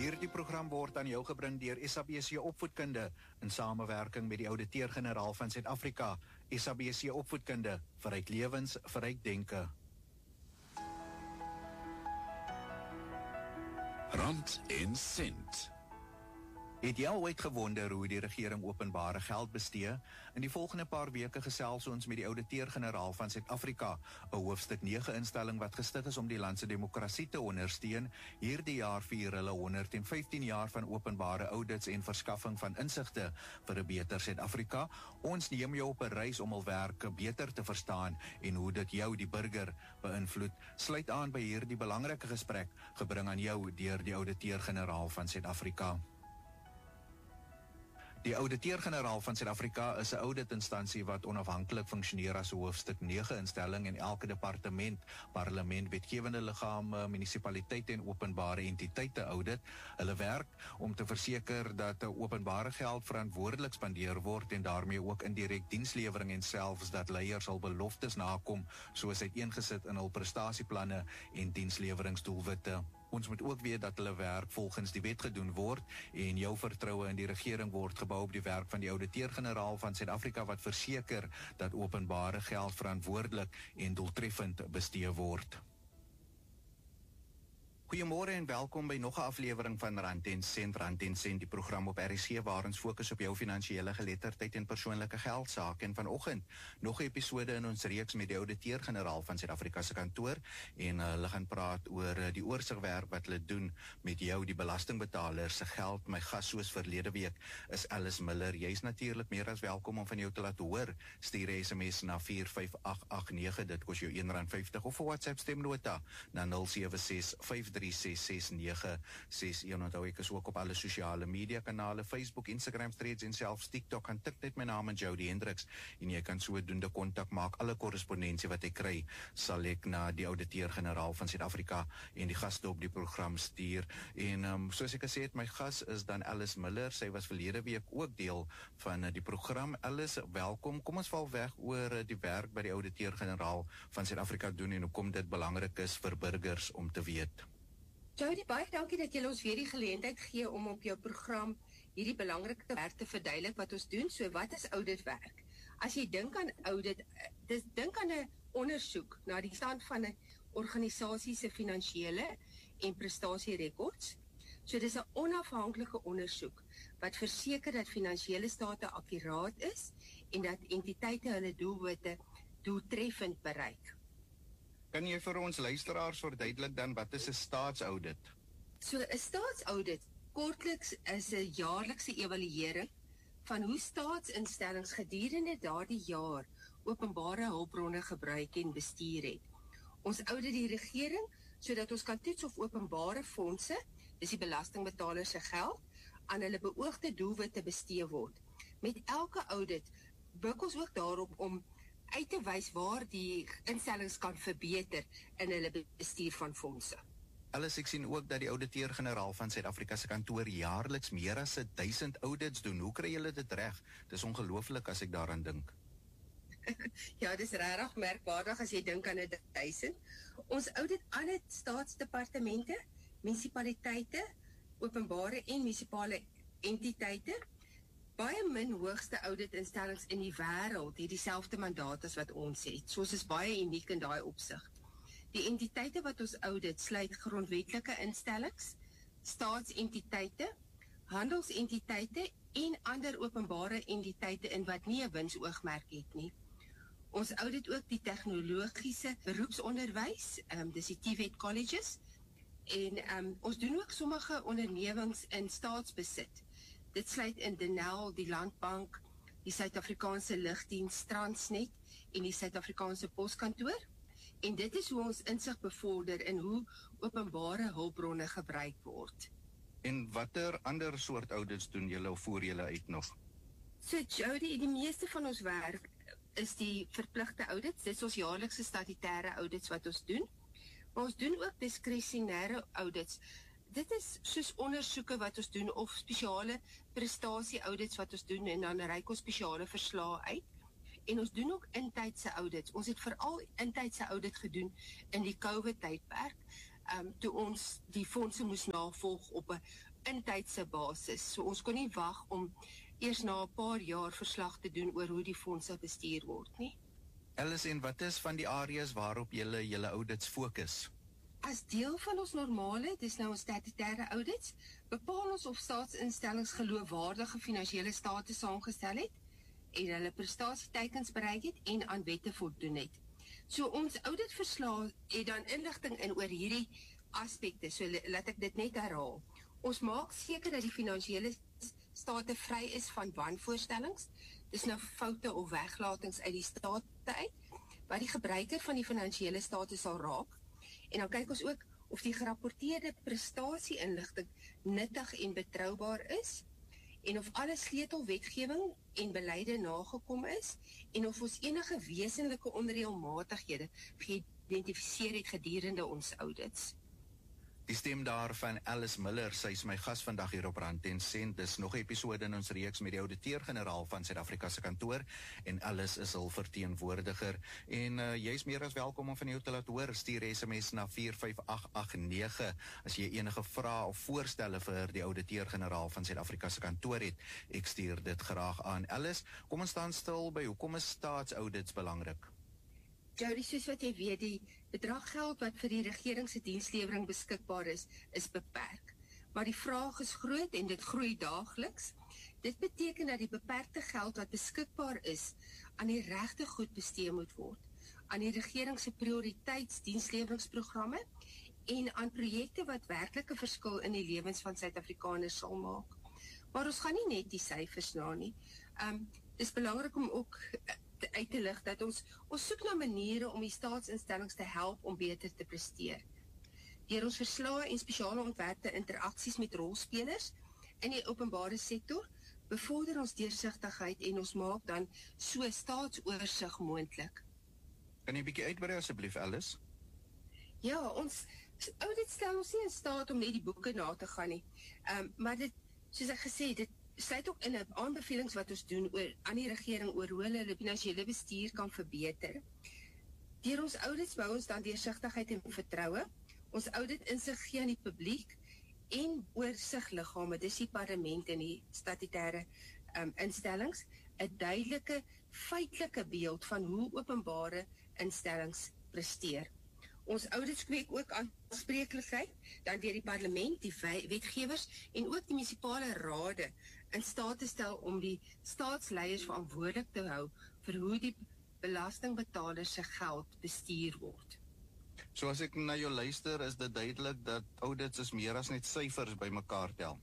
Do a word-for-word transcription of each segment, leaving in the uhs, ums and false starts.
Hierdie program word aan jou gebring deur S A B C Opvoedkunde in samewerking met die Ouditeur-Generaal van Suid-Afrika. S A B C Opvoedkunde, verryk lewens, verryk denke. Rand en Sent. Het jy al ooit gewonder hoe die regering openbare geld bestee? In die volgende paar weke gesels ons met die Ouditeur-Generaal van Suid-Afrika, 'n hoofstuk nege instelling wat gestig is om die land se demokrasie te ondersteun. Hierdie jaar vier hulle honderd en vyftien jaar van openbare audits en verskaffing van insigte vir 'n beter Suid-Afrika. Ons neem jou op 'n reis om hul werk beter te verstaan en hoe dit jou, die burger, beïnvloed. Sluit aan by hierdie belangrike gesprek, gebring aan jou deur die Ouditeur-Generaal van Suid-Afrika. Die Ouditeur-Generaal van Suid-Afrika is 'n auditinstansie wat onafhanklik funksioneer as 'n hoofstuk nege instelling en elke departement, parlement, wetgewende liggame, munisipaliteite en openbare entiteite audit. Hulle werk om te verseker dat openbare geld verantwoordelik spandeer word en daarmee ook indirek dienslewering en selfs dat leiers hul beloftes nakom, soos uiteengesit in hul prestasieplanne en diensleweringsdoelwitte. Ons moet ook weet dat hulle werk volgens die wet gedoen word en jou vertroue in die regering word gebou op die werk van die Ouditeur-Generaal van Suid-Afrika wat verseker dat openbare geld verantwoordelik en doeltreffend bestee word. Goeiemôre en welkom by nog 'n aflewering van Rand en Sent, Rand en Sent, die program op R S C waar ons fokus op jou finansiële geletterdheid en persoonlike geldsaake. En vanoggend nog 'n episode in ons reeks met die Ouditeur-Generaal van Suid-Afrika se kantoor en uh, hulle gaan praat oor uh, die oorsigwerk wat hulle doen met jou, die belastingbetaler se geld. My gas soos verlede week is Alice Miller. Jy is natuurlik meer as welkom om van jou te laat hoor. Stuur 'n S M S na vier vyf agt agt nege, dit kos jou een rand vyftig, of 'n WhatsApp stemnota na nul sewe ses vyf drie ses ses nege ses een. Onthou ek is ook op alle sosiale media kanale, Facebook, Instagram, Threads en selfs TikTok. Gaan tik net my naam in Jody Hendricks en jy kan sodoende kontak maak. Alle korrespondensie wat ek kry, sal ek na die Ouditeur-Generaal van Suid-Afrika en die gaste op die program stuur. En um, soos ek gesê het, my gas is dan Alice Miller. Sy was verlede week ook deel van uh, die program. Alice, welkom. Kom ons val weg oor uh, die werk by die Ouditeur-Generaal van Suid-Afrika doen en hoekom dit belangrik is vir burgers om te weet. Jody, baie dankie dat jy ons weer die geleentheid gee om op jou program hierdie belangrike werk te verduidelik wat ons doen. So wat is auditwerk? As jy dink aan audit, dis dink aan 'n ondersoek na die stand van 'n organisasie se finansiële en prestasierekords. So dis 'n onafhanklike ondersoek wat verseker dat finansiële state akkuraat is en dat entiteite hulle doelwitte doeltreffend bereik. Kan jy vir ons luisteraars verduidelik dan wat is 'n staatsaudit? So 'n staatsaudit kortliks is 'n jaarlikse evaluering van hoe staatsinstellings gedurende daardie jaar openbare hulpbronne gebruik en bestuur het. Ons audit die regering sodat ons kan toets of openbare fondse, dis die belastingbetaler se geld, aan hulle beoogde doelwitte bestee word. Met elke audit buig ons ook daarop om uit te wys waar die instellings kan verbeter in hulle bestuur van fondse. Alice, ek sien ook dat die Ouditeur-Generaal van Suid-Afrika se kantoor jaarliks meer as duisend audits doen. Hoe kry julle dit reg? Dis ongelooflik as ek daaraan dink. Ja, dis regtig merkwaardig as jy dink aan 'n duisend. Ons audit alle staatsdepartemente, munisipaliteite, openbare en munisipale entiteite. Baie min hoogste auditinstellings in die wêreld het dieselfde mandaat as wat ons het. So ons is baie uniek in daai opsig. Die entiteite wat ons audit sluit grondwetlike instellings, staatsentiteite, handelsentiteite en ander openbare entiteite in wat nie 'n winsoogmerk het nie. Ons audit ook die tegnologiese beroepsonderwys, um, dis die T V E T colleges, en um, ons doen ook sommige ondernemings in staatsbesit. Dit sluit in Denel, die Landbank, die Suid-Afrikaanse Lugdiens, Transnet en die Suid-Afrikaanse Poskantoor. En dit is hoe ons insig bevorder in hoe openbare hulpbronne gebruik word. En watter ander soort audits doen julle of voer julle uit nog? So Jody, die meeste van ons werk is die verpligte audits. Dit is ons jaarlikse statutêre audits wat ons doen. Maar ons doen ook diskresionêre audits. Dit is soos ondersoeke wat ons doen of spesiale prestasie audits wat ons doen en dan reik ons spesiale verslae uit. En ons doen ook intydse audits. Ons het veral intydse audit gedoen in die COVID tydperk, um, toe ons die fondse moes navolg op 'n intydse basis. So ons kon nie wag om eers na 'n paar jaar verslag te doen oor hoe die fondse bestuur word nie. Alice, en wat is van die areas waarop julle julle audits fokus? As deel van ons normale, dis nou ons statutêre audits, bepaal ons of staatsinstellings geloofwaardige finansiële state saamgestel het en hulle prestasieteikens bereik het en aan wette voldoen het. So ons auditverslag het dan inligting in oor hierdie aspekte, so laat ek dit net herhaal. Ons maak seker dat die finansiële state vry is van wanvoorstellings, dis nou foute of weglatings uit die state uit, wat die gebruiker van die finansiële state sal raak. En dan kyk ons ook of die gerapporteerde prestasie-inligting nuttig en betroubaar is, en of alle sleutelwetgewing en beleide nagekom is, en of ons enige wesenlike onreëlmatighede geïdentifiseer het gedurende ons audits. Die stem daar van Alice Miller, sy is my gas vandag hier op Rand en Sent. Dis nog 'n episode in ons reeks met die ouditeur-generaal van Suid-Afrika se kantoor, en Alice is hul verteenwoordiger. En uh, jy is meer as welkom om van jou te laat hoor. Stuur S M S na vier vyf agt agt nege as jy enige vrae of voorstelle vir die ouditeur-generaal van Suid-Afrika se kantoor het. Ek stuur dit graag aan. Alice, kom ons staan stil by hoekom is staatsaudits belangrik? Jody, soos wat jy weet, die bedrag geld wat vir die regering se dienslewering beskikbaar is, is beperk. Maar die vraag is groot en dit groei daagliks. Dit beteken dat die beperkte geld wat beskikbaar is, aan die regte goed bestee moet word, aan die regering se prioriteitsdiensleweringsprogramme en aan projekte wat werklik 'n verskil in die lewens van Suid-Afrikaners sal maak. Maar ons gaan nie net die syfers na nie. Um, dit is belangrik om ook uit te lig dat ons, ons soek na maniere om die staatsinstellings te help om beter te presteer. Deur ons verslae en spesiale ontwerpte interaksies met rolspelers in die openbare sektor, bevorder ons deursigtigheid en ons maak dan so staatsoorsig moontlik. Kan jy 'n bietjie uitbrei asseblief, Alice? Ja, ons audit stel ons nie in staat om net die boeke na te gaan nie. Um, maar dit, soos ek gesê het, dit sluit ook in 'n aanbevelings wat ons doen oor aan die regering oor hoe hulle die finansiële bestuur kan verbeter. Deur ons audits bou ons dan deursigtigheid en vertroue. Ons audit insig gee aan die publiek en oorsigliggame, dis die parlement en die statutêre um, instellings, 'n duidelike feitelike beeld van hoe openbare instellings presteer. Ons audits kweek ook aanspreeklikheid dan deur die parlement, die wetgewers en ook die munisipale rade in staat te stel om die staatsleiers verantwoordelik te hou vir hoe die belastingbetalers se geld bestuur word. So as ek na jou luister, is dit duidelik dat audits is meer as net syfers bymekaar tel.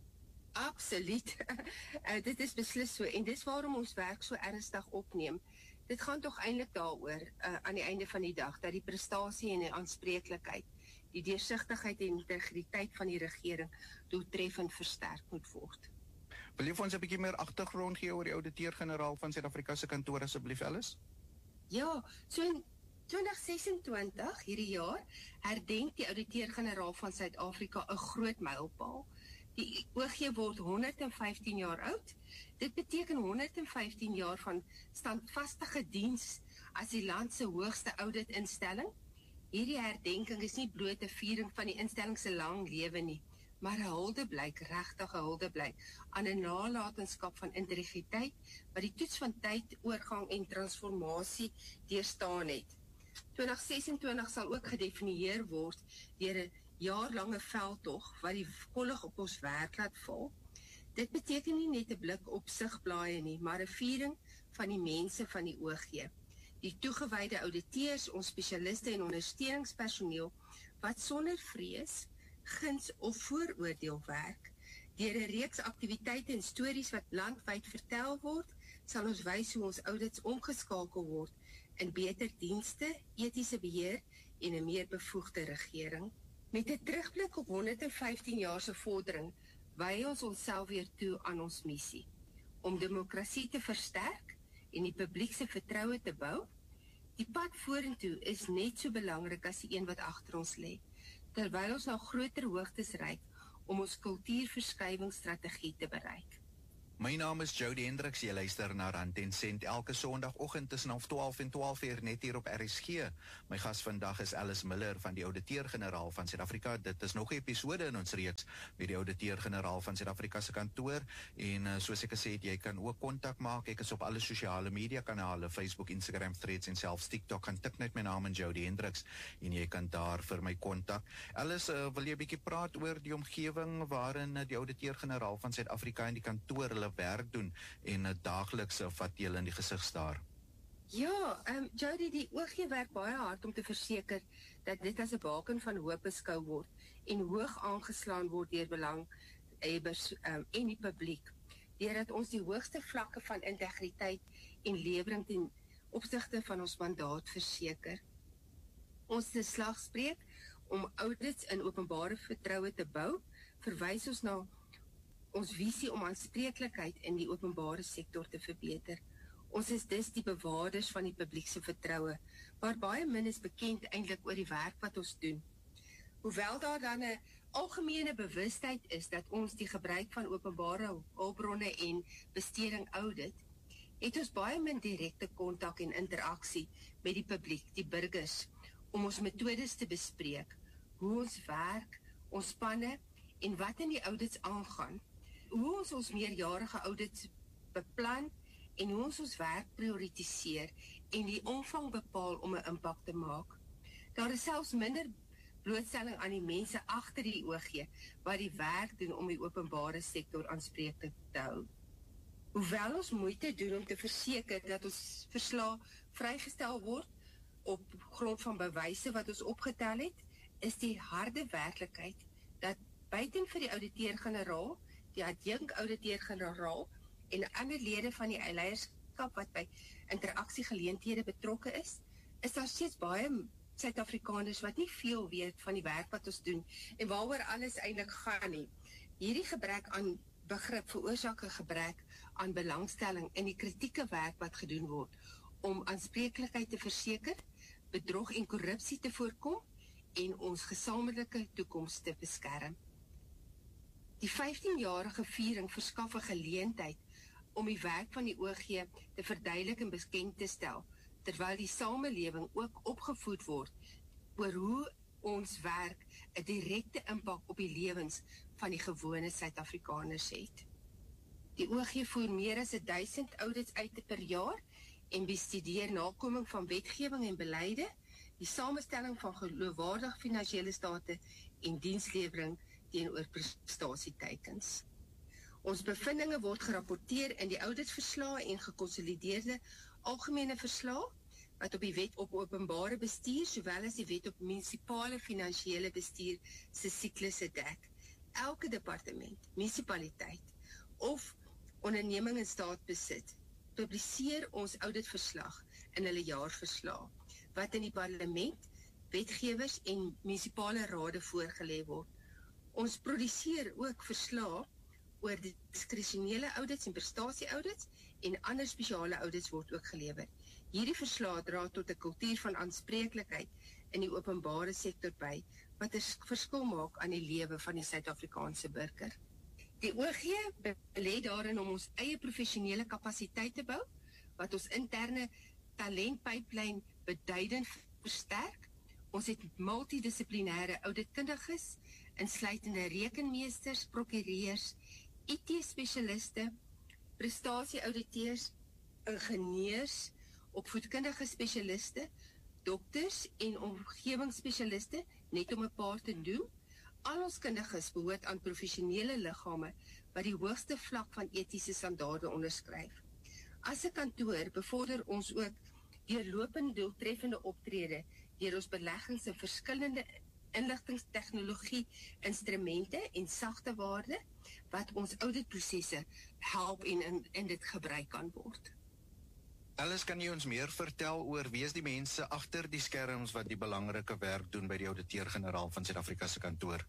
Absoluut. uh, dit is beslis so en dis waarom ons werk so ernstig opneem. Dit gaan tog eintlik daaroor uh, aan die einde van die dag dat die prestasie en die aanspreeklikheid, die deursigtigheid en integriteit van die regering doeltreffend versterk moet word. Wil jy vir ons 'n bietjie meer agtergrond gee oor die ouditeur-generaal van Suid-Afrika se kantoor asseblief, Alice? Ja, so in twintig ses en twintig hierdie jaar herdenk die ouditeur-generaal van Suid-Afrika 'n groot mylpaal. Die O G word honderd en vyftien jaar oud. Dit beteken honderd en vyftien jaar van standvastige diens as die land se hoogste auditinstelling. Hierdie herdenking is nie bloot 'n viering van die instelling se lang lewe nie, maar 'n huldeblyk, regtig 'n huldeblyk aan 'n nalatenskap van integriteit wat die toets van tyd, oorgang en transformasie deurstaan het. twintig ses en twintig sal ook gedefinieer word deur 'n jaarlange veldtog wat die kollig op ons werk laat val. Dit beteken nie net 'n blik op sigblaaie nie, maar 'n viering van die mense van die O G. Die toegewyde auditeurs, ons spesialiste en ondersteuningspersoneel wat sonder vrees, guns of vooroordeel werk. Deur 'n reeks aktiwiteite en stories wat landwyd vertel word, sal ons wys hoe ons audits omgeskakel word in beter dienste, etiese beheer en 'n meer bevoegde regering. Met 'n terugblik op honderd en vyftien jaar se vordering, wy ons onsself weer toe aan ons missie om demokrasie te versterk en die publiek se vertroue te bou. Die pad vorentoe is net so belangrik as die een wat agter ons lê, terwyl ons na groter hoogtes reik om ons kultuurverskuiwingsstrategie te bereik. My naam is Jody Hendricks, jy luister na Rand en Sent elke sondagoggend tussen half twaalf en twaalf uur net hier op R S G. My gas vandag is Alice Miller van die Ouditeur-generaal van Suid-Afrika. Dit is nog 'n episode in ons reeks met die Ouditeur-generaal van Suid-Afrika se kantoor en uh, soos ek gesê het, jy kan ook kontak maak. Ek is op alle sosiale media kanale, Facebook, Instagram, Threads en selfs TikTok. Kan tik net my naam in Jody Hendricks en jy kan daar vir my kontak. Alice, uh, wil jy 'n bietjie praat oor die omgewing waarin uh, die Ouditeur-generaal van Suid-Afrika en die kantoor hulle werk doen en uh, daagliks uh, vat julle in die gesig staar? Ja, um, Jody, die O G werk baie hard om te verseker dat dit as 'n baken van hoop beskou word en hoog aangeslaan word deur belanghebbers um, en die publiek, deurdat ons die hoogste vlakke van integriteit en lewering ten opsigte van ons mandaat verseker. Ons te slag spreek om audits in openbare vertroue te bou, verwys ons na ons visie om aanspreeklikheid in die openbare sektor te verbeter. Ons is dus die bewaarders van die publiekse vertroue, maar baie min is bekend eintlik oor die werk wat ons doen. Hoewel daar dan 'n algemene bewustheid is dat ons die gebruik van openbare hulpbronne en besteding audit, het ons baie min direkte kontak en interaksie met die publiek, die burgers, om ons metodes te bespreek, hoe ons werk, ons spanne en wat in die audits aangaan, hoe ons ons meerjarige audits beplan en hoe ons ons werk prioritiseer en die omvang bepaal om 'n impak te maak. Daar is selfs minder blootstelling aan die mense agter die O G wat die werk doen om die openbare sektor aanspreeklik te hou. Hoewel ons moeite doen om te verseker dat ons verslae vrygestel word op grond van bewyse wat ons opgetel het, is die harde werklikheid dat buiten vir die ouditeur-generaal, die adjunk-ouditeur-generaal en ander lede van die leierskap wat by interaksiegeleenthede betrokke is, is daar steeds baie Suid-Afrikaners wat nie veel weet van die werk wat ons doen en waaroor alles eintlik gaan nie. Hierdie gebrek aan begrip veroorsaak 'n gebrek aan belangstelling in die kritieke werk wat gedoen word om aanspreeklikheid te verseker, bedrog en korrupsie te voorkom en ons gesamentlike toekoms te beskerm. Die vyftienjarige viering verskaf 'n geleentheid om die werk van die O G te verduidelik en bekend te stel, terwyl die samelewing ook opgevoed word oor hoe ons werk 'n direkte impak op die lewens van die gewone Suid-Afrikaners het. Die O G voer meer as duisend audits uit per jaar en bestudeer nakoming van wetgewing en beleide, die samestelling van geloofwaardige finansiële state en dienslewering teenoor prestasieteikens. Ons bevindinge word gerapporteer in die auditverslae en gekonsolideerde algemene verslae wat op die wet op openbare bestuur sowel as die wet op munisipale finansiële bestuur se siklusse dek. Elke departement, munisipaliteit of onderneming in staatsbesit publiseer ons auditverslag in hulle jaarverslae wat in die parlement, wetgewers en munisipale rade voorgelê word. Ons produseer ook verslae oor die diskresionele audits en prestasie-audits en ander spesiale audits word ook gelewer. Hierdie verslae dra tot 'n kultuur van aanspreeklikheid in die openbare sektor by, wat 'n verskil maak aan die lewe van die Suid-Afrikaanse burger. Die O G belê daarin om ons eie professionele kapasiteit te bou, wat ons interne talentpyplyn beduidend versterk. Ons het multidissiplinêre ouditkundiges, insluitende rekenmeesters, prokureurs, I T-spesialiste, prestasie-auditeurs, ingenieurs, opvoedkundige spesialiste, dokters en omgewingsspesialiste, net om 'n paar te noem. Al ons kundiges behoort aan professionele liggame wat die hoogste vlak van etiese standaarde onderskryf. As 'n kantoor bevorder ons ook deurlopende doeltreffende optrede deur ons beleggings in verskillende inligtingstegnologie, instrumente en sagte waarde wat ons auditprosesse help en in, in dit gebruik kan word. Alice, kan jy ons meer vertel oor wie is die mense agter die skerms wat die belangrike werk doen by die Ouditeur-generaal van Suid-Afrika se kantoor?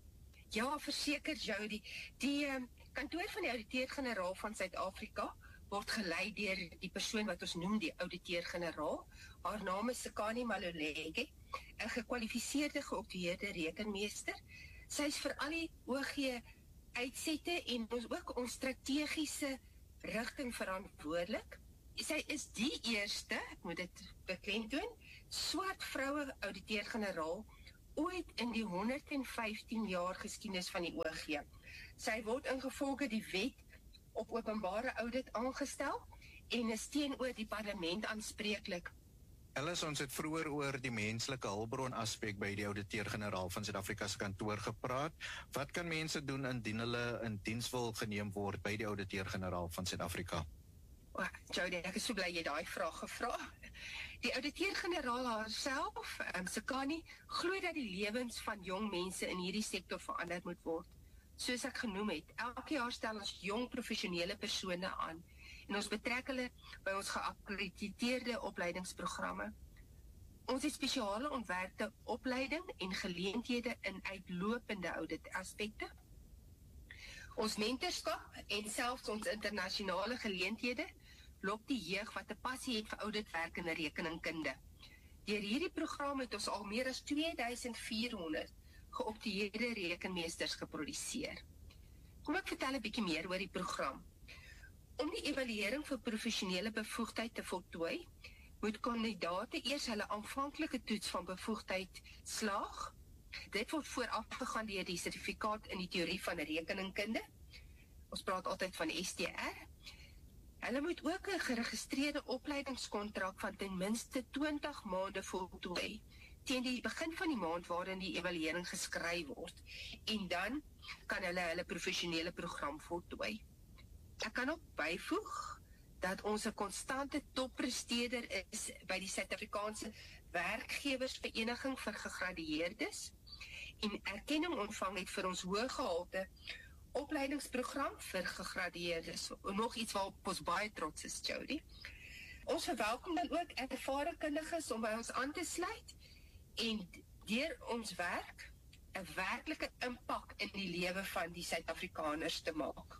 Ja, verseker Jody, die uh, kantoor van die Ouditeur-generaal van Suid-Afrika word gelei deur die persoon wat ons noem die Ouditeur-generaal. Haar naam is Sekani Maluleke, 'n gekwalifiseerde geoktroeëerde rekenmeester. Sy is vir al die O G uitsette en ons ook ons strategiese rigting verantwoordelik. Sy is die eerste, ek moet dit beklemtoon, swart vroue ouditeur-generaal ooit in die honderd en vyftien jaar geskiedenis van die O G. Sy word ingevolge die wet op openbare audit aangestel en is teenoor die parlement aanspreeklik. Alice, ons het vroeër oor die menslike hulpbron aspek by die ouditeur-generaal van Suid-Afrika se kantoor gepraat. Wat kan mense doen indien hulle in diens wil geneem word by die ouditeur-generaal van Suid-Afrika? Oh, Jody, ek is so bly jy daai vraag gevra. Die ouditeur-generaal haarself, um, Sekani, glo dat die lewens van jong mense in hierdie sektor verander moet word. Soos ek genoem het, elke jaar stel ons jong professionele persone aan en ons betrek hulle by ons geakkrediteerde opleidingsprogramme. Ons het spesiale ontwerpte opleiding en geleenthede in uitlopende audit aspekte. Ons mentorskap en selfs ons internasionale geleenthede lok die jeug wat 'n passie het vir auditwerk en rekeningkunde. Deur hierdie program het ons al meer as twee duisend vierhonderd geopteerde rekenmeesters geproduseer. Kom ek vertel 'n bietjie meer oor die program. Om die evaluering vir professionele bevoegdheid te voltooi, moet kandidate eers hulle aanvanklike toets van bevoegdheid slaag. Dit word voorafgegaan deur die sertifikaat in die teorie van rekeningkunde. Ons praat altyd van S T R. Hulle moet ook 'n geregistreerde opleidingskontrak van ten minste twintig maande voltooi teen die begin van die maand waarin die evaluering geskryf word, en dan kan hulle hulle professionele program voltooi. Ek kan ook byvoeg dat ons 'n konstante toppresteerder is by die Suid-Afrikaanse Werkgewersvereniging vir gegradueerdes en erkenning ontvang het vir ons hoë gehalte opleidingsprogram vir gegradueerdes. Nog iets waarop ons baie trots is, Jody. Ons verwelkom dan ook ervare kundiges om by ons aan te sluit en deur ons werk 'n werklike impak in die lewe van die Suid-Afrikaners te maak.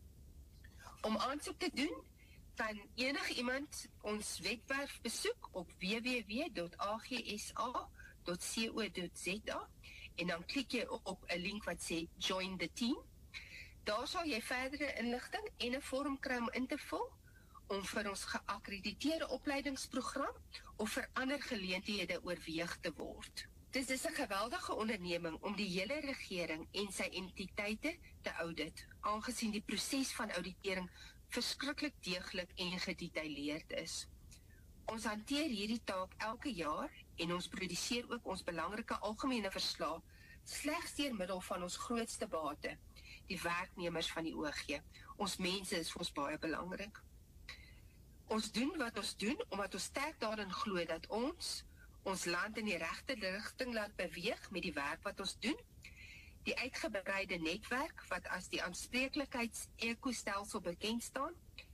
Om aansoek te doen, kan enige iemand ons webwerf besoek op w w w dot a g s a dot co dot z a en dan klik jy op 'n link wat sê Join the Team. Daar sal jy verdere inligting en 'n vorm kry om in te vul om vir ons geakkrediteerde opleidingsprogram of vir ander geleenthede oorweeg te word. Dit is 'n geweldige onderneming om die hele regering en sy entiteite te audit, aangesien die proses van auditering verskriklik deeglik en gedetailleerd is. Ons hanteer hierdie taak elke jaar en ons produseer ook ons belangrike algemene verslae slegs deur middel van ons grootste bate, die werknemers van die O G. Ons mense is vir ons baie belangrik. Ons doen wat ons doen omdat ons sterk daarin glo dat ons ons land in die regte rigting laat beweeg met die werk wat ons doen. Die uitgebreide netwerk wat as die aanspreeklikheids-ekostelsel bekend staan,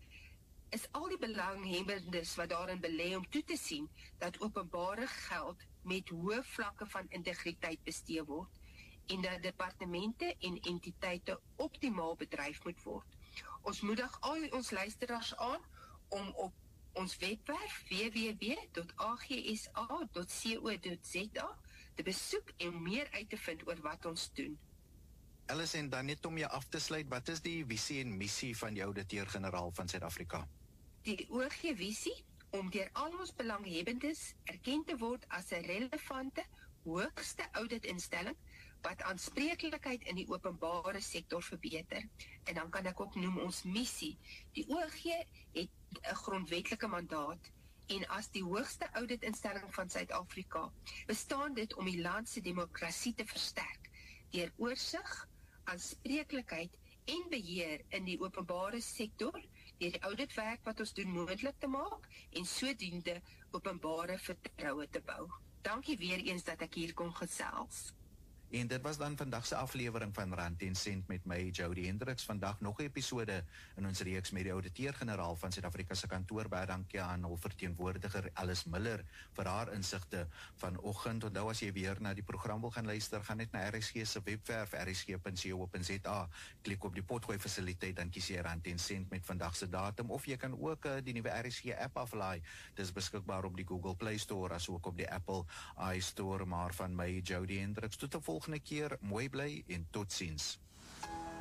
is al die belanghebbendes wat daarin belê om toe te sien dat openbare geld met hoë vlakke van integriteit bestee word en dat departemente en entiteite optimaal bedryf moet word. Ons moedig al ons luisteraars aan om op ons webwerf w w w dot a g s a dot co dot z a te besoek en meer uit te vind oor wat ons doen. Alice, en dan net om jou af te sluit, wat is die visie en missie van die ouditeur-generaal van Suid-Afrika? Die O G-visie om deur al ons belanghebbendes erken te word as 'n relevante, hoogste auditinstelling wat aanspreeklikheid in die openbare sektor verbeter. En dan kan ek ook noem ons missie. Die O G het 'n grondwetlike mandaat en as die hoogste auditinstelling van Suid-Afrika bestaan dit om die land se demokrasie te versterk deur oorsig, aanspreeklikheid en beheer in die openbare sektor deur die auditwerk wat ons doen moontlik te maak en sodoende openbare vertroue te bou. Dankie weer eens dat ek hier kon gesels. En dit was dan vandag se aflewering van Rand en Sent met my, Jody Hendricks. Vandag nog 'n episode in ons reeks met die ouditeur-generaal van Suid-Afrika se kantoor. Baie dankie aan hul verteenwoordiger Alice Miller vir haar insigte vanoggend. Onthou as jy weer na die program wil gaan luister, gaan net na R S G se webwerf r s g dot co dot z a. Klik op die potgooi fasiliteit, dan kies jy Rand en Sent met vandag se datum, of jy kan ook uh, die nuwe R S G app aflaai. Dis beskikbaar op die Google Play Store as ook op die Apple iStore. Maar van my, Jody Hendricks, tot 'n volgende keer, mooi bly en totsiens.